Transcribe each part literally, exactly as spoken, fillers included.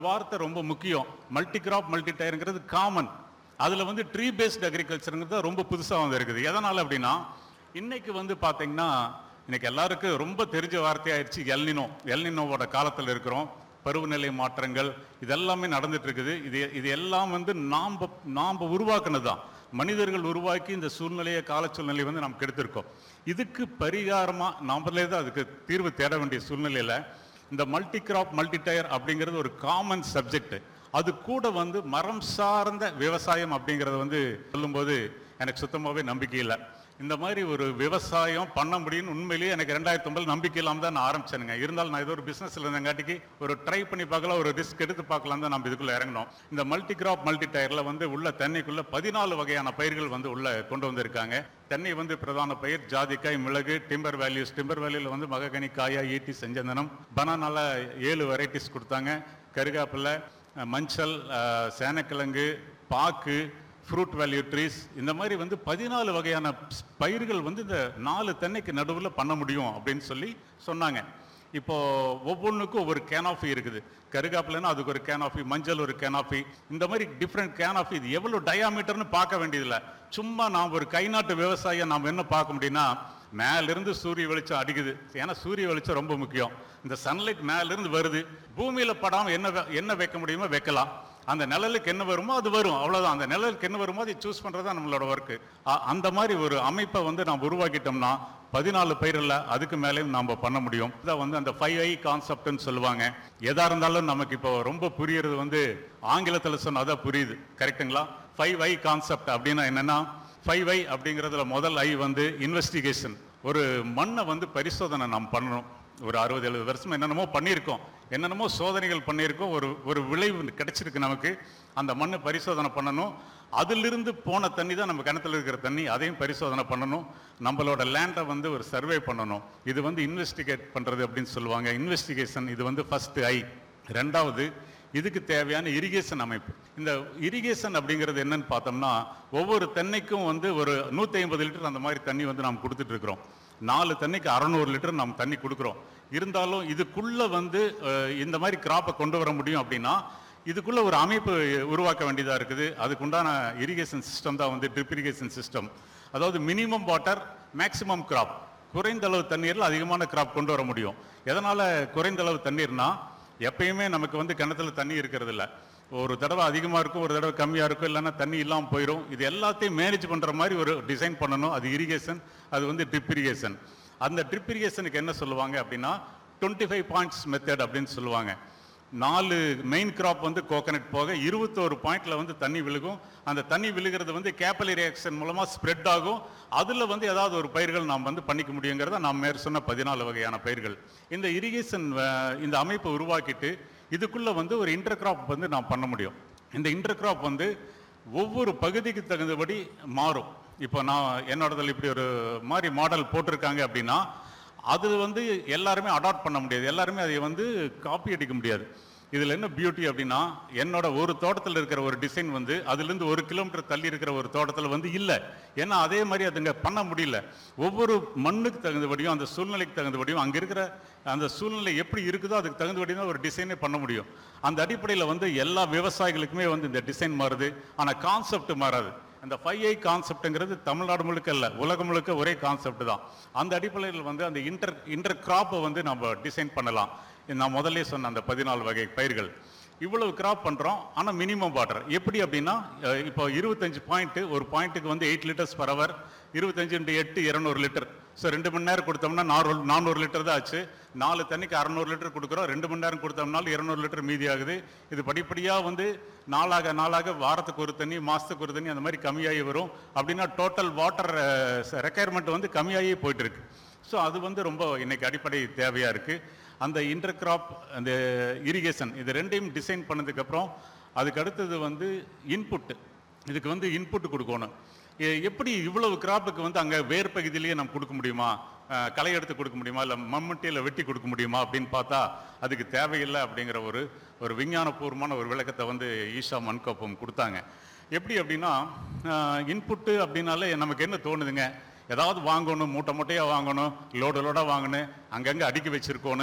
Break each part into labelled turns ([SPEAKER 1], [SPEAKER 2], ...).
[SPEAKER 1] வார்த்தை ரொம்ப முக்கியம். Multi graph multi டயருங்கிறது common. அதில் வந்து ட்ரீ பேஸ்ட் அக்ரிகல்ச்சருங்கிறது ரொம்ப புதுசாக வந்து இருக்குது. எதனால் அப்படின்னா இன்னைக்கு வந்து பார்த்தீங்கன்னா இன்னைக்கு எல்லாருக்கும் ரொம்ப தெரிஞ்ச வார்த்தையாயிடுச்சு எல்னினோ. எல்னினோவோட காலத்தில் இருக்கிறோம். பருவநிலை மாற்றங்கள் இதெல்லாமே நடந்துட்டு இருக்குது. இது இது எல்லாம் வந்து நாம் நாம் உருவாக்குனது தான். மனிதர்கள் உருவாக்கி இந்த சூழ்நிலையை கால சூழ்நிலையை வந்து நாம் கெடுத்திருக்கோம். இதுக்கு பரிகாரமாக நாமளே தான் அதுக்கு தீர்வு தேட வேண்டிய சூழ்நிலையில் இந்த மல்டி கிராப் மல்டி டயர் அப்படிங்கிறது ஒரு காமன் சப்ஜெக்ட். அது கூட வந்து மரம் சார்ந்த விவசாயம் அப்படிங்கிறத வந்து சொல்லும்போது எனக்கு சுத்தமாகவே நம்பிக்கை இல்லை. இந்த மாதிரி ஒரு விவசாயம் பண்ண முடியும்னு உண்மையிலேயே எனக்கு ரெண்டாயிரத்தி ஒன்பது நம்பிக்கை இல்லாமல் தான் நான் ஆரம்பிச்சேனுங்க. இருந்தாலும் நான் ஏதோ ஒரு பிஸ்னஸில் இருந்தங்காட்டிக்கு ஒரு ட்ரை பண்ணி பார்க்கலாம், ஒரு ரிஸ்க் எடுத்து பார்க்கலாம் தான் நம்ம இதுக்குள்ளே இறங்கணும். இந்த மல்டி கிராப் மல்டி டயரில் வந்து உள்ள தென்னைக்குள்ள பதினாலு வகையான பயிர்கள் வந்து உள்ள கொண்டு வந்திருக்காங்க. தென்னை வந்து பிரதான பயிர், ஜாதிக்காய், மிளகு, டிம்பர் வேல்யூஸ். டிம்பர் வேல்யூவில் வந்து மககனி, காயா, ஈட்டி, செஞ்சந்தனம். பனானால ஏழு வெரைட்டிஸ் கொடுத்தாங்க. கருகாப்பில், மஞ்சள், சேனக்கிழங்கு, பாக்கு, ஃப்ரூட் வேல்யூ ட்ரீஸ், இந்த மாதிரி வந்து பதினாலு வகையான பயிர்கள் வந்து இந்த நாலு தென்னைக்கு நடுவில் பண்ண முடியும் அப்படின்னு சொல்லி சொன்னாங்க. இப்போ ஒவ்வொன்றுக்கும் ஒவ்வொரு கேனாஃபி இருக்குது. கருகாப்பிலன்னா அதுக்கு ஒரு கேனாஃபி, மஞ்சள் ஒரு கேனாஃபி, இந்த மாதிரி டிஃப்ரெண்ட் கேனாஃபி. இது எவ்வளோ டயாமீட்டர்னு பார்க்க வேண்டியதில்லை. சும்மா நாம் ஒரு கை நாட்டு விவசாயம் நாம் என்ன பார்க்க முடியும்னா மேலிருந்து சூரிய வெளிச்சம் அடிக்குது. ஏன்னா சூரிய வெளிச்சம் ரொம்ப முக்கியம். இந்த சன்லைட் மேலிருந்து வருது. பூமியில் படாமல் என்ன என்ன வைக்க முடியுமோ வைக்கலாம். அந்த நிழலுக்கு என்ன வருமோ அது வரும், அவ்வளோதான். அந்த நிழலுக்கு என்ன வருமோ அதை சூஸ் பண்ணுறது தான் நம்மளோட ஒர்க்கு. அந்த மாதிரி ஒரு அமைப்பை வந்து நாம் உருவாக்கிட்டோம்னா பதினாலு பயிரில் அதுக்கு மேலேயும் நாம் பண்ண முடியும். இதான் வந்து அந்த ஃபைவ் ஐ கான்செப்ட்னு சொல்லுவாங்க. எதாக இருந்தாலும் நமக்கு இப்போ ரொம்ப புரியுறது வந்து ஆங்கிலத்தில் சொன்னால் தான் புரியுது. கரெக்டுங்களா? ஃபைவ் ஐ கான்செப்ட் அப்படின்னா என்னென்னா, ஃபைவ் ஐ அப்படிங்கிறதுல முதல் ஐ வந்து இன்வெஸ்டிகேஷன். ஒரு மண்ணை வந்து பரிசோதனை நாம் பண்ணணும். ஒரு அறுபது எழுபது வருஷம் என்னென்னமோ பண்ணியிருக்கோம், என்னென்னமோ சோதனைகள் பண்ணியிருக்கோம். ஒரு ஒரு விளைவு கிடைச்சிருக்கு நமக்கு. அந்த மண்ணை பரிசோதனை பண்ணணும். அதிலிருந்து போன தண்ணி தான் நம்ம கிணத்துல இருக்கிற தண்ணி, அதையும் பரிசோதனை பண்ணணும். நம்மளோட லேண்டை வந்து ஒரு சர்வே பண்ணணும். இது வந்து இன்வெஸ்டிகேட் பண்ணுறது அப்படின்னு சொல்லுவாங்க. இன்வெஸ்டிகேஷன் இது வந்து ஃபர்ஸ்ட் ஐ. ரெண்டாவது, இதுக்கு தேவையான இரிகேஷன் அமைப்பு. இந்த இரிகேஷன் அப்படிங்கிறது என்னன்னு பார்த்தோம்னா, ஒவ்வொரு தென்னைக்கும் வந்து ஒரு நூற்றி ஐம்பது லிட்டர் அந்த மாதிரி தண்ணி வந்து நாம் கொடுத்துட்டு இருக்கிறோம். நாலு தண்ணிக்கு அறநூறு லிட்டர் நம்ம தண்ணி கொடுக்குறோம். இருந்தாலும் இதுக்குள்ள வந்து இந்த மாதிரி கிராப்பை கொண்டு வர முடியும் அப்படின்னா இதுக்குள்ள ஒரு அமைப்பு உருவாக்க வேண்டியதாக இருக்குது. அதுக்குண்டான இரிகேஷன் சிஸ்டம் தான் வந்து ட்ரிப் இரிகேஷன் சிஸ்டம். அதாவது மினிமம் வாட்டர் மேக்சிமம் கிராப். குறைந்த அளவு தண்ணீரில் அதிகமான கிராப் கொண்டு வர முடியும். எதனால் குறைந்த அளவு தண்ணீர்னா, எப்பயுமே நமக்கு வந்து கிணத்துல தண்ணி இருக்கிறது இல்லை. ஒரு தடவை அதிகமாக இருக்கும், ஒரு தடவை கம்மியாக இருக்கும், இல்லைன்னா தண்ணி இல்லாமல் போயிடும். இது எல்லாத்தையும் மேனேஜ் பண்ணுற மாதிரி ஒரு டிசைன் பண்ணணும். அது இரிகேஷன், அது வந்து ட்ரிப் இரிகேஷன். அந்த ட்ரிப் இரிகேஷனுக்கு என்ன சொல்லுவாங்க அப்படின்னா டுவெண்ட்டி ஃபைவ் பாயிண்ட்ஸ் மெத்தட் அப்படின்னு சொல்லுவாங்க. நாலு மெயின் கிராப் வந்து கோகனட் போக இருபத்தோரு பாயிண்ட்ல வந்து தண்ணி விழுகும். அந்த தண்ணி விழுகிறது வந்து கேப்பலரி ரியாக்ஷன் மூலமாக ஸ்ப்ரெட் ஆகும். அதில் வந்து ஏதாவது ஒரு பயிர்கள் நாம் வந்து பண்ணிக்க முடியுங்கிறத நாம் மேற் சொன்ன பதினாலு வகையான பயிர்கள். இந்த இரிகேஷன் இந்த அமைப்பை உருவாக்கிட்டு இதுக்குள்ளே வந்து ஒரு இன்டர் கிராப் வந்து நாம் பண்ண முடியும். இந்த இன்டர் கிராப் வந்து ஒவ்வொரு பகுதிக்கு தகுந்தபடி மாறும். இப்போ நான் என்னோடதில் இப்படி ஒரு மாதிரி மாடல் போட்டிருக்காங்க அப்படின்னா அது வந்து எல்லாருமே அடாப்ட் பண்ண முடியாது, எல்லாருமே அதை வந்து காப்பி அடிக்க முடியாது. இதில் என்ன பியூட்டி அப்படின்னா, என்னோட ஒரு தோட்டத்தில் இருக்கிற ஒரு டிசைன் வந்து அதுலேருந்து ஒரு கிலோமீட்டர் தள்ளி இருக்கிற ஒரு தோட்டத்தில் வந்து இல்லை. ஏன்னா அதே மாதிரி அதுங்க பண்ண முடியல. ஒவ்வொரு மண்ணுக்கு தகுந்தபடியும் அந்த சூழ்நிலைக்கு தகுந்தபடியும் அங்கே இருக்கிற அந்த சூழ்நிலை எப்படி இருக்குதோ அதுக்கு தகுந்தபடியும் தான் ஒரு டிசைனே பண்ண முடியும். அந்த அடிப்படையில் வந்து எல்லா விவசாயிகளுக்குமே வந்து இந்த டிசைன் மாறுது, ஆனால் கான்செப்ட் மாறாது. அந்த ஃபைவ் ஐ கான்செப்டுங்கிறது தமிழ்நாடு முழுக்க இல்லை, உலகம் முழுக்க ஒரே கான்செப்ட் தான். அந்த அடிப்படையில் வந்து அந்த இன்டர் இன்டர் கிராப்பை வந்து நம்ம டிசைன் பண்ணலாம். நான் முதல்ல சொன்ன அந்த பதினாலு வகை பயிர்கள் இவ்வளவு கிராப் பண்ணுறோம். ஆனால் மினிமம் வாட்டர் எப்படி அப்படின்னா, இப்போ இருபத்தஞ்சு பாயிண்ட்டு ஒரு பாயிண்ட்டுக்கு வந்து எயிட் லிட்டர்ஸ் பர் அவர், இருபத்தஞ்சு இன்ட்டு எட்டு இரநூறு லிட்டர். ஸோ ரெண்டு மணி நேரம் கொடுத்தோம்னா நானூறு நானூறு லிட்டர் தான் ஆச்சு. நாலு தண்ணிக்கு அறநூறு லிட்டர் கொடுக்குறோம். ரெண்டு மணி நேரம் கொடுத்தோம்னாலும் இருநூறு லிட்டர் மீதி ஆகுது. இது படிப்படியாக வந்து நாளாக நாளாக வாரத்துக்கு ஒரு தண்ணி, மாதத்துக்கு ஒரு தண்ணி, அந்த மாதிரி கம்மியாகி வரும். அப்படின்னா டோட்டல் வாட்டர் ரெக்குயர்மெண்ட் வந்து கம்மியாகி போயிட்டு இருக்கு. ஸோ அது வந்து ரொம்ப இன்னைக்கு அடிப்படை தேவையாக இருக்குது. அந்த இன்டர் கிராப், அந்த இரிகேஷன், இது ரெண்டையும் டிசைன் பண்ணதுக்கப்புறம் அதுக்கு அடுத்தது வந்து இன்புட்டு. இதுக்கு வந்து இன்புட் கொடுக்கணும். எப்படி இவ்வளவு கிராப்புக்கு வந்து அங்கே வேர் பகுதியிலேயே நம்ம கொடுக்க முடியுமா, களை எடுத்து கொடுக்க முடியுமா, இல்லை மம்முட்டியில் வெட்டி கொடுக்க முடியுமா அப்படின்னு பார்த்தா அதுக்கு தேவையில்லை அப்படிங்கிற ஒரு ஒரு விஞ்ஞானபூர்வமான ஒரு விளக்கத்தை வந்து ஈஷா மன்கோப்பம் கொடுத்தாங்க. எப்படி அப்படின்னா, இன்புட்டு அப்படின்னாலே நமக்கு என்ன தோணுதுங்க, ஏதாவது வாங்கணும், மூட்டை மூட்டையாக வாங்கணும், லோடு லோடாக வாங்கணும், அங்கங்கே அடுக்கி வச்சுருக்கணும்,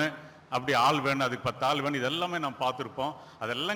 [SPEAKER 1] அப்படி ஆள் வேணும், அதுக்கு பத்து ஆள் வேணும், இதெல்லாமே நாம் பார்த்துருப்போம். அதெல்லாம்